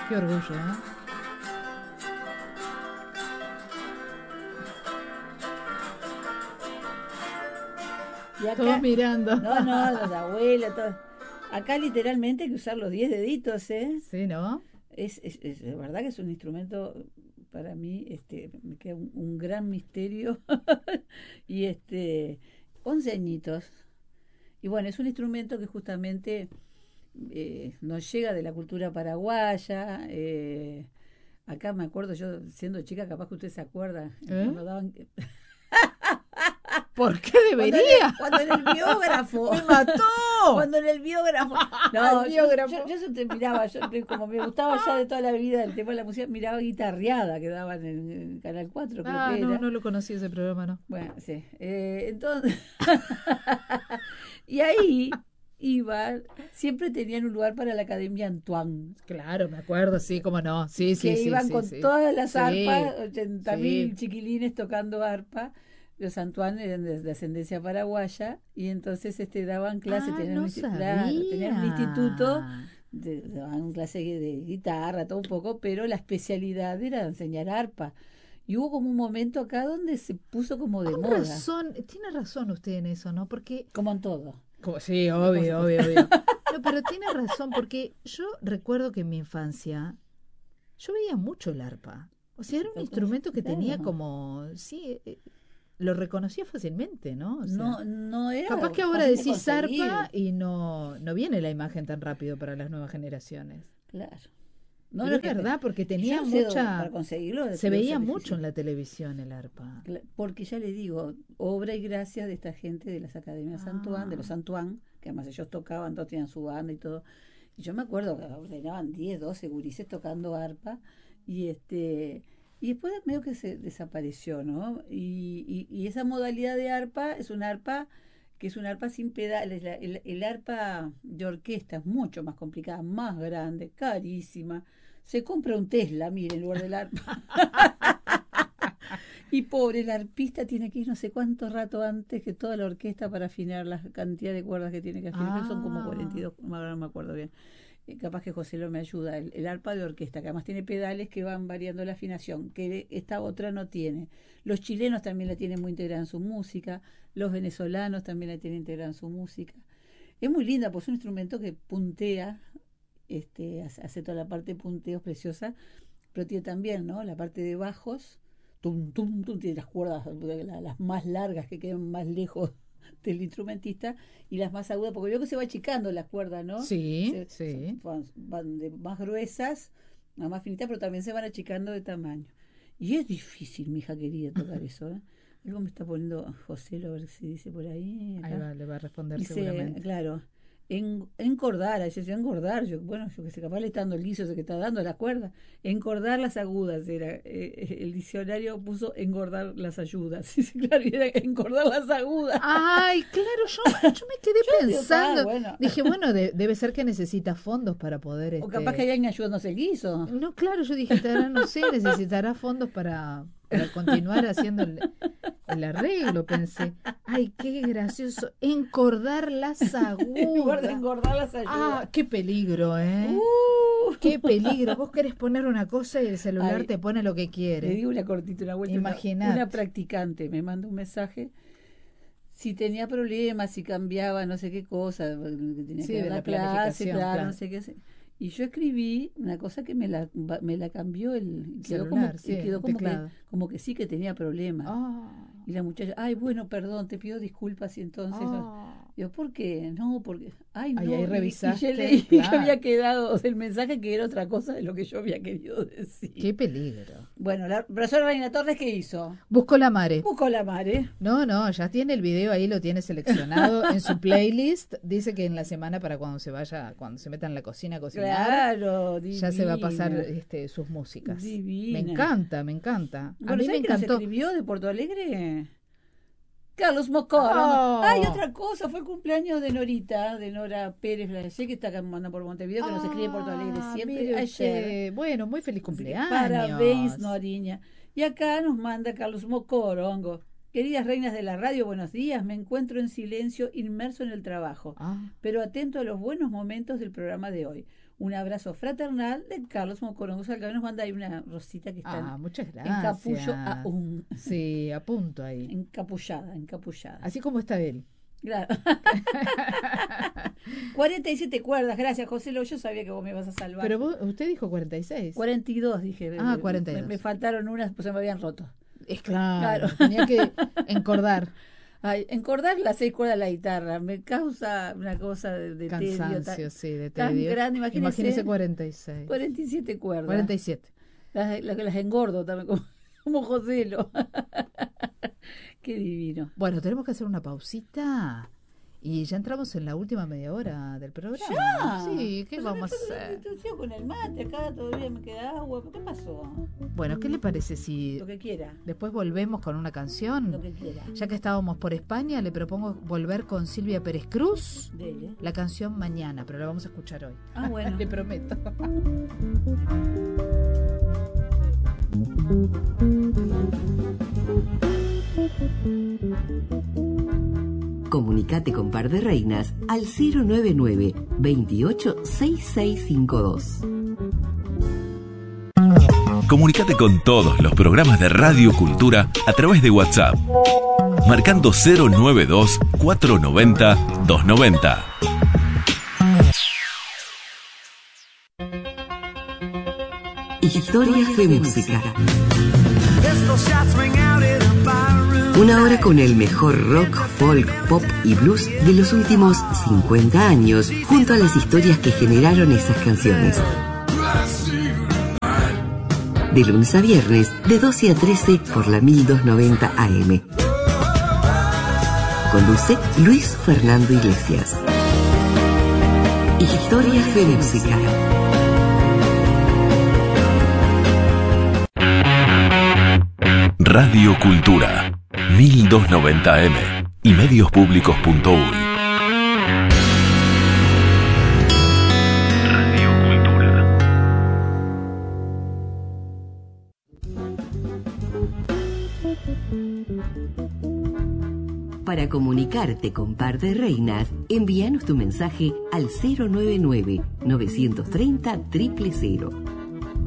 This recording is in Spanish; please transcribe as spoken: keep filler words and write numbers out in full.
Qué orgullo, ¿eh? Y Todos acá, mirando. no, no, los abuelos, todos. Acá literalmente hay que usar los diez deditos, ¿eh? Sí, ¿no? Es, es, es de verdad que es un instrumento para mí, este, me queda un, un gran misterio. Y este, once añitos. Y bueno, es un instrumento que justamente eh, nos llega de la cultura paraguaya. eh, acá me acuerdo, yo siendo chica, capaz que usted se acuerda, ¿Eh? cuando daban, ¿Por qué cuando en debería? el, cuando en el biógrafo, ¡Me mató! cuando en el biógrafo, El no, yo, yo, biógrafo. yo eso te miraba, yo como me gustaba ya de toda la vida el tema de la música, miraba guitarreada que daban en, en Canal cuatro creo Ah, que no, era. no lo conocí ese programa, no. Bueno, sí. Eh, entonces, y ahí iba, siempre tenían un lugar para la Academia Antoine, Claro, me acuerdo, sí, cómo no. Sí, sí, que sí, iban sí, con sí. todas las arpas, Sí, ochenta mil sí. chiquilines tocando arpa. Los Antoine eran de, de ascendencia paraguaya y entonces este daban clases, Ah, tenían un, no insti- claro, tenían un instituto, sabía. de, daban clase de guitarra, todo un poco, pero la especialidad era enseñar arpa. Y hubo como un momento acá donde se puso como de Con moda, razón, tiene razón usted en eso, ¿no? Porque, como en todo. como, sí, Por obvio, supuesto. obvio, obvio. No, pero tiene razón, porque yo recuerdo que en mi infancia yo veía mucho el arpa. O sea, era un instrumento que tenía Claro. como, sí, eh, lo reconocía fácilmente, ¿no? O sea, No, no capaz era que ahora fácil de decís arpa conseguir. y no, no viene la imagen tan rápido para las nuevas generaciones. Claro. No, Pero no, es que verdad, porque yo tenía no sé dónde- mucha, para conseguirlo se debe veía ser mucho difícil. en la televisión el arpa. Cla- Porque ya le digo, obra y gracia de esta gente de las academias Santuán, de Ah, los Santuán, que además ellos tocaban, todos tenían su banda y todo. Y yo me acuerdo que ordenaban diez doce gurises tocando arpa y este y después medio que se desapareció, ¿no? Y, y, y esa modalidad de arpa es un arpa que es un arpa sin pedales. La- el, el arpa de orquesta es mucho más complicada, más grande, carísima. Se compra un Tesla, mire, en lugar del arpa. Y pobre, el arpista tiene que ir no sé cuánto rato antes que toda la orquesta para afinar la cantidad de cuerdas que tiene que afinar. Creo que son como cuarenta y ah, dos, ahora no me acuerdo bien. Eh, capaz que José lo me ayuda. El, el arpa de orquesta, que además tiene pedales que van variando la afinación, que esta otra no tiene. Los chilenos también la tienen muy integrada en su música, los venezolanos también la tienen integrada en su música. Es muy linda, pues es un instrumento que puntea, este, hace, hace toda la parte de punteos preciosa, pero tiene también, ¿no? La parte de bajos, tum, tum, tum, tiene las cuerdas, la- las más largas que quedan más lejos del instrumentista y las más agudas, porque veo que se va achicando las cuerdas, ¿no? sí, Se, se- sí. van, van de más gruesas a más finitas, pero también se van achicando de tamaño. Y es difícil, mi hija querida, tocar eso, ¿eh? Algo me está poniendo José, a ver si dice por ahí, Ahí acá. va, le va a responder Dice, seguramente. claro, en, encordar, dice, engordar, yo, bueno, yo que sé, capaz le está dando el guiso ese que está dando la cuerda, encordar las agudas, era, eh, el diccionario puso engordar las ayudas, sí, claro, y era encordar las agudas. Ay, claro, yo, yo me quedé Yo digo, está pensando, bueno, dije, bueno, de- debe ser que necesita fondos para poder, o capaz que este, hay alguien ayudándose el guiso. no, claro, yo dije, estará, no sé, necesitará fondos para, para continuar haciendo el, el arreglo, pensé. Ay, qué gracioso, encordar las En lugar de agudas. engordar las Ah, ayudas. qué peligro, ¿eh? Uh. Qué peligro. Vos querés poner una cosa y el celular Ay, te pone lo que le quiere. digo una cortita, una vuelta, una, una Imagínate. practicante me manda un mensaje si tenía problemas, si cambiaba no sé qué cosa, que tenía que Sí, dar de la la clase, planificación, claro, no claro. sé qué. sé- Y yo escribí una cosa que me la, me la cambió el, y quedó como, Celular, sí, y quedó el como que, teclado. como que sí que tenía problemas. Ah, Y la muchacha, ay, bueno, perdón, te pido disculpas y entonces, ah, ah. digo, ¿por qué? No, porque, ay, Ay, ahí no, y, y yo revisaste, leí que claro. había quedado el mensaje que era otra cosa de lo que yo había querido decir. Qué peligro. Bueno, la profesora Reina Torres, ¿qué hizo? Busco la mare. Buscó la mare. No, no, ya tiene el video ahí, lo tiene seleccionado en su playlist. Dice que en la semana para cuando se vaya, cuando se meta en la cocina a cocinar, Claro, ya se va a pasar divina. este, sus músicas. Me Divina. encanta, me encanta. A Bueno, mí me ¿sabes qué nos encantó. escribió de Porto Alegre? Carlos Mocorongo. Ay, Oh, otra cosa, fue el cumpleaños de Norita, de Nora Pérez Flaché, que está acá anda por Montevideo, que nos escribe de Porto Alegre ah, siempre mire ayer. usted. Bueno, muy feliz Así que parabéns, cumpleaños. Noriña. Y acá nos manda Carlos Mocorongo. Queridas reinas de la radio, buenos días. Me encuentro en silencio, inmerso en el trabajo, Ah, pero atento a los buenos momentos del programa de hoy. un abrazo fraternal de Carlos Mocorongo Salgado. Nos manda ahí una rosita que está Ah, en, muchas en gracias. capullo aún. Sí, a punto ahí. Encapullada, encapullada. Así como está él. Claro. cuarenta y siete cuerdas, gracias José Lo, yo sabía que vos me ibas a salvar. Pero vos, usted dijo cuarenta y seis. cuarenta y dos dije. Ah, cuarenta y dos. Me, me faltaron unas, pues se me habían roto. Es claro, Claro. tenía que encordar. Ay, encordar las seis cuerdas de la guitarra me causa una cosa de, de Cansancio, tedio tan, sí, de tan tedio. grande. Imagínese, Imagínese cuarenta y seis. cuarenta y siete cuerdas. cuarenta y siete. Las, las, las engordo también, como, como José Lo. Qué divino. Bueno, tenemos que hacer una pausita y ya entramos en la última media hora del programa. ¿Ya? Sí, ¿qué Pues vamos a me- hacer? me- Sigo con el mate acá, todavía me queda agua. ¿Qué pasó? Bueno, ¿qué le parece si Lo que quiera, después volvemos con una lo canción? que quiera. Ya que estábamos por España, le propongo volver con Silvia Pérez Cruz, Dele. la canción Mañana, pero la vamos a escuchar hoy. Ah, bueno. Le prometo. Comunicate con Par de Reinas al cero nueve nueve, veintiocho, sesenta y seis cincuenta y dos. Comunicate con todos los programas de Radio Cultura a través de WhatsApp, marcando cero noventa y dos, cuatrocientos noventa, doscientos noventa. Historias de música. Una hora con el mejor rock, folk, pop y blues de los últimos cincuenta años, junto a las historias que generaron esas canciones. De lunes a viernes, de doce a trece por la mil doscientos noventa A M. Conduce Luis Fernando Iglesias. Historias de música. Radio Cultura, mil doscientos noventa A M y mediospublicos punto uy. Radio Cultura. Para comunicarte con Par de Reinas, envíanos tu mensaje al cero nueve nueve, novecientos treinta, cero cero cero.